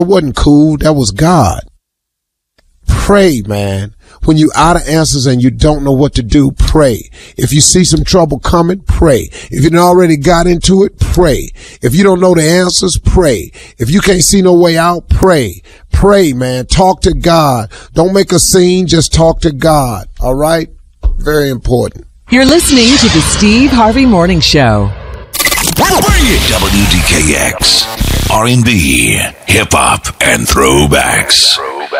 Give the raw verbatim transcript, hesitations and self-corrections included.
wasn't cool. That was God. Pray, man. When you're out of answers and you don't know what to do, pray. If you see some trouble coming, pray. If you already got into it, pray. If you don't know the answers, pray. If you can't see no way out, pray. Pray, man. Talk to God. Don't make a scene. Just talk to God. All right? Very important. You're listening to the Steve Harvey Morning Show. W D K X, R and B, hip-hop, and throwbacks.